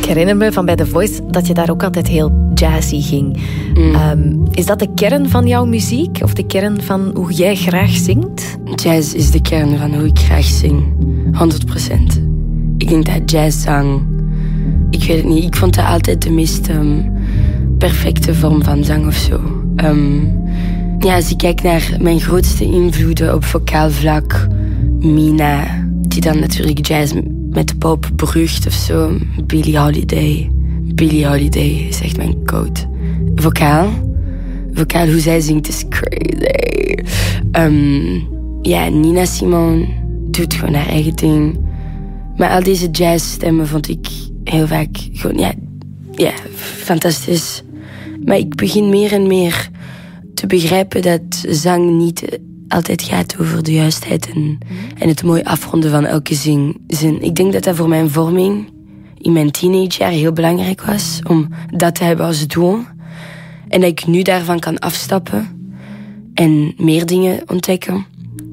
Ik herinner me van bij The Voice dat je daar ook altijd heel jazzy ging. Is dat de kern van jouw muziek? Of de kern van hoe jij graag zingt? Jazz is de kern van hoe ik graag zing. 100%. Ik denk dat jazzzang... Ik weet het niet, ik vond dat altijd de meest perfecte vorm van zang of zo. Als ik kijk naar mijn grootste invloeden op vocaal vlak... Mina, die dan natuurlijk jazz met de pop brugt of zo. Billie Holiday. Billie Holiday is echt mijn code. Vocaal, hoe zij zingt is crazy. Nina Simone doet gewoon haar eigen ding. Maar al deze jazzstemmen vond ik heel vaak gewoon, fantastisch. Maar ik begin meer en meer te begrijpen dat zang niet altijd gaat over de juistheid en het mooi afronden van elke zin. Ik denk dat dat voor mijn vorming in mijn teenagejaar heel belangrijk was, om dat te hebben als doel. En dat ik nu daarvan kan afstappen en meer dingen ontdekken.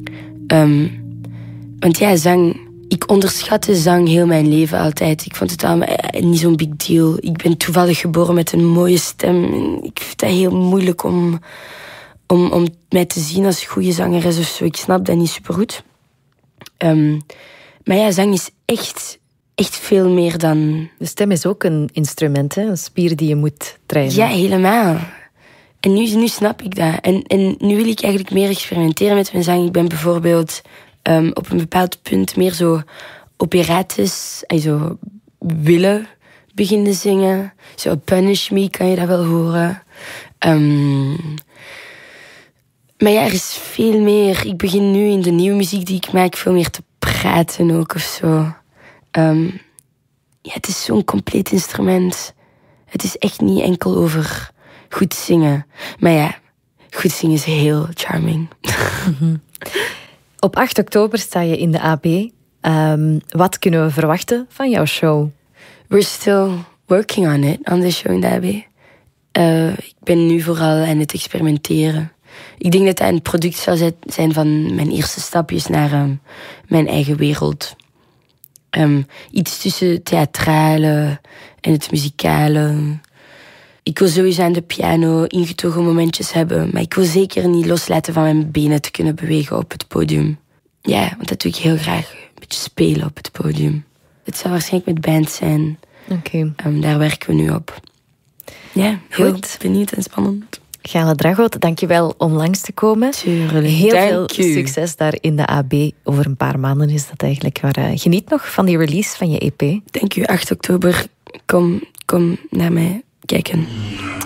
Want zang... Ik onderschatte zang heel mijn leven altijd. Ik vond het allemaal niet zo'n big deal. Ik ben toevallig geboren met een mooie stem. Ik vind het heel moeilijk om mij te zien als goede zangeres of zo. Ik snap dat niet supergoed. Maar zang is echt veel meer dan... De stem is ook een instrument, hè? Een spier die je moet trainen. Ja, helemaal. En nu snap ik dat. En nu wil ik eigenlijk meer experimenteren met mijn zang. Ik ben bijvoorbeeld op een bepaald punt meer zo operettes, zo willen beginnen zingen. Zo Punish Me kan je dat wel horen. Maar er is veel meer. Ik begin nu in de nieuwe muziek die ik maak veel meer te praten ook of zo. Het is zo'n compleet instrument. Het is echt niet enkel over goed zingen. Maar goed zingen is heel charming. Op 8 oktober sta je in de AB. Wat kunnen we verwachten van jouw show? We're still working on it, on the show in de AB. Ik ben nu vooral aan het experimenteren. Ik denk dat dat een product zal zijn van mijn eerste stapjes naar mijn eigen wereld. Iets tussen het theatrale en het muzikale. Ik wil sowieso aan de piano ingetogen momentjes hebben, maar ik wil zeker niet loslaten van mijn benen te kunnen bewegen op het podium. Ja, want dat doe ik heel graag. Een beetje spelen op het podium. Het zal waarschijnlijk met band zijn. Oké. Daar werken we nu op. Ja, heel benieuwd en spannend. Gale Dragoot, dankjewel om langs te komen. Tuurlijk. Heel veel succes daar in de AB. Over een paar maanden is dat eigenlijk. Maar geniet nog van die release van je EP. Dank u, 8 oktober. Kom naar mij kijken.